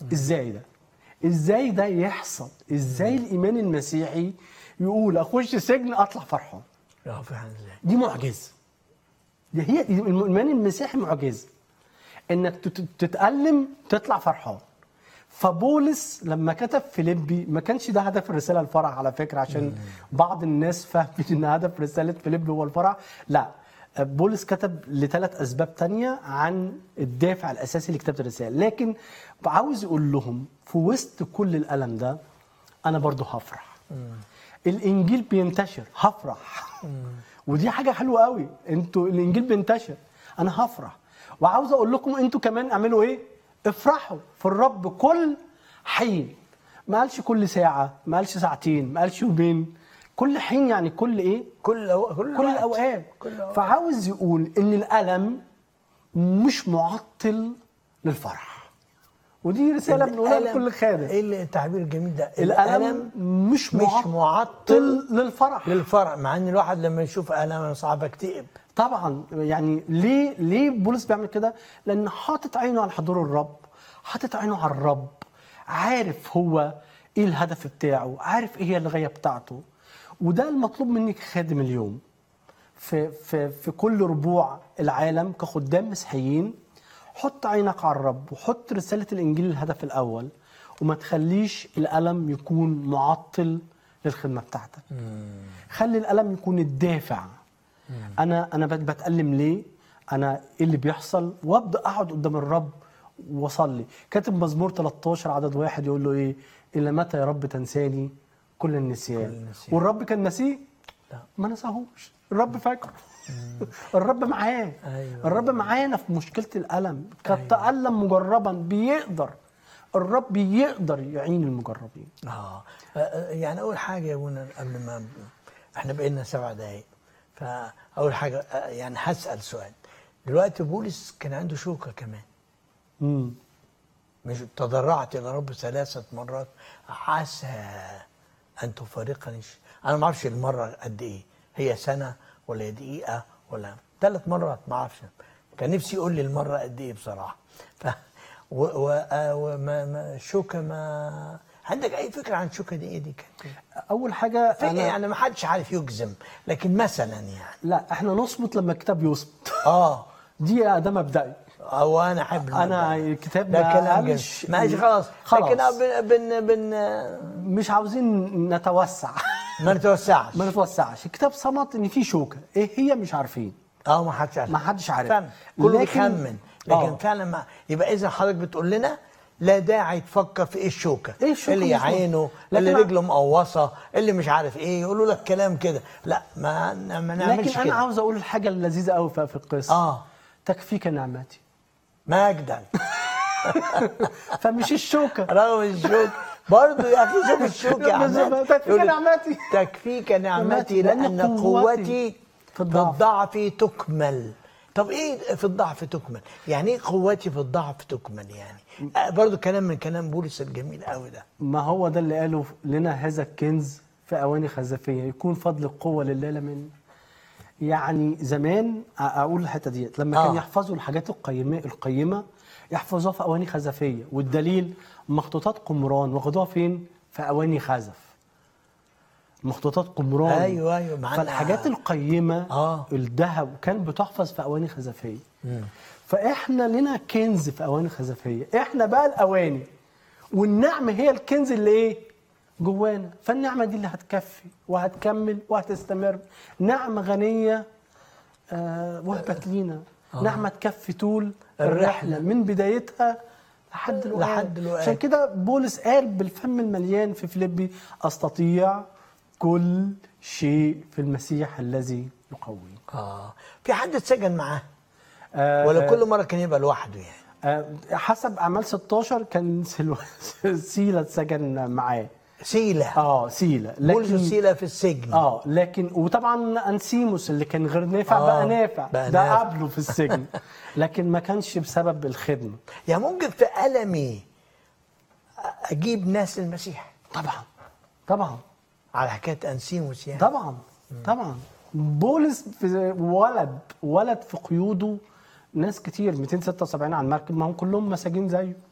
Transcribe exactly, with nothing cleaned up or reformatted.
ازاي ده؟ ازاي ده يحصل؟ ازاي الايمان المسيحي يقول اخش سجن اطلع فرحان؟ اه فعلا ازاي؟ دي معجزه. دي هي الايمان المسيحي معجزه، انك تت- تتألم تطلع فرحان. فبولس لما كتب فيليبي ما كانش ده هدف الرساله الفرح على فكره، عشان بعض الناس فاهمين ان هدف رساله فيليبي هو الفرح. لا، بولس كتب لثلاث اسباب تانية عن الدافع الاساسي لكتابه الرساله، لكن عاوز يقول لهم في وسط كل الالم ده انا برضو هفرح. الانجيل بينتشر هفرح. ودي حاجه حلوه قوي، انتوا الانجيل بينتشر انا هفرح. وعاوز اقول لكم انتوا كمان اعملوا ايه؟ افرحوا في الرب كل حين. ما قالش كل ساعه، ما قالش ساعتين، ما قالش يومين، كل حين يعني كل ايه؟ كل أو... كل, كل وقت. الاوقات. كل أوقات. فعاوز يقول ان الالم مش معطل للفرح. ودي رساله بنقولها الألم- لكل خادم. ايه اللي التعبير الجميل ده؟ الالم مش, مش معطل, معطل للفرح. للفرح، مع ان الواحد لما يشوف الم صعب اكتئب. طبعا يعني ليه ليه بولس بيعمل كده؟ لان حاطط عينه على حضور الرب، حاطط عينه على الرب، عارف هو ايه الهدف بتاعه، عارف ايه هي الغايه بتاعته. وده المطلوب منك خادم اليوم في في في كل ربوع العالم كخدام مسيحيين. حط عينك على الرب وحط رساله الانجيل الهدف الاول، وما تخليش الالم يكون معطل للخدمه بتاعتك. خلي الالم يكون الدافع. انا انا بت- بتألم ليه؟ انا ايه اللي بيحصل؟ وابدا اقعد قدام الرب واصلي. كاتب مزمور ثلاثة عشر عدد واحد يقول له ايه؟ الى متى يا رب تنساني كل النسيان؟ كل النسيان. والرب كان نسيه؟ لا. ما نساهوش، الرب فاكره. الرب معاه. أيوة. الرب معانا في مشكله الالم. قد تألم مجربا، بيقدر الرب بيقدر يعين المجربين. اه آه، يعني اول حاجه يا ابونا قبل ما احنا بقينا سبع دقايق، فاول حاجه آه، يعني هسال سؤال. دلوقتي بولس كان عنده شوكه كمان، امم مش تضرعت الى رب ثلاثه مرات عسى ان تفارقني. انا ما اعرفش المره قد ايه، هي سنه ولا دقيقه ولا ثلاث مرات، ما اعرفش. كان نفسي يقول لي المره قد ايه بصراحه. ف و و آه، وما ما الشوكه ما عندك اي فكره عن الشوكه دي ايه دي كانت؟ اول حاجه أنا انا يعني ما حدش عارف يجزم، لكن مثلا يعني لا، احنا نصمت لما الكتاب يصمت. اه دي ده مبدئي. او انا احب انا المبدأ. الكتاب ده ما كلام جميل. قالش ماشي خلاص. خلاص. لكن بن بن, بن مش عاوزين نتوسع. ما نتوسعش. ما نتوسعش. الكتاب صمت ان في شوكه، ايه هي مش عارفين. اه ما حدش عارف. ما حدش عارف. فعلا كله لكن- بيخمن، لكن آه. فعلا ما يبقى اذا حضرتك بتقول لنا لا داعي تفكر في ايه الشوكه، إيه الشوكة اللي بالظبط؟ يعينه، لكن اللي أنا- رجله مقوصه، اللي مش عارف ايه، يقولوا لك كلام كده. لا ما ما نعملش لكن انا كده. عاوز اقول الحاجه اللذيذه قوي في في القصه. اه تكفيك نعمتي. مجدا. فمش الشوكه. رغم الشوك برضه يا اخي شوف الشوك يا عماد. تكفيك يقول لك نعمتي. تكفيك نعمتي لأن لان قوتي قوتي في في الضعف. الضعف تكمل. طب ايه في الضعف تكمل؟ يعني ايه قوتي في الضعف تكمل يعني؟ آه، برضه كلام من كلام بولس الجميل قوي ده. ما هو ده اللي قاله لنا هذا الكنز في اواني خزفيه، يكون فضل القوه لله لا منا. يعني زمان أ- اقول الحته ديت لما آه. كان يحفظوا الحاجات القيمه القيمه يحفظوها في اواني خزفيه، والدليل مخطوطات قمران واخدوها فين؟ في اواني خزف. مخطوطات قمران. ايوه ايوه معانا. فالحاجات القيمه آه. الذهب كان بتحفظ في اواني خزفيه. فاحنا لنا كنز في اواني خزفيه، احنا بقى الاواني، والنعمه هي الكنز اللي ايه؟ جوانا. فالنعمه دي اللي هتكفي وهتكمل وهتستمر. نعمه غنيه آه وهبت لينا. آه. نعمه تكفي طول الرحله من بدايتها لحد الوقت. لحد الوقت. عشان كده بولس قال بالفم المليان في فيليبي استطيع كل شيء في المسيح الذي يقوي. اه في حد اتسجن معاه آه ولا آه كل مره كان يبقى لوحده يعني؟ آه حسب اعمال ستاشر كان سلو... سيلا اتسجن معاه. سيلة. اه سيلا. بولس وسيلة في السجن. اه لكن وطبعا انسيموس اللي كان غير نافع آه، بقى نافع، بقى ده نافع. قبله في السجن. لكن ما كانش بسبب الخدمه. يعني ممكن في ألمي أجيب ناس للمسيح طبعا طبعا على حكاية أنسيموس يعني. طبعا طبعا. بولس في ولد ولد في قيوده ناس كتير، مئتين وستة وسبعين على المركب، ما هم كلهم مساجين زيه.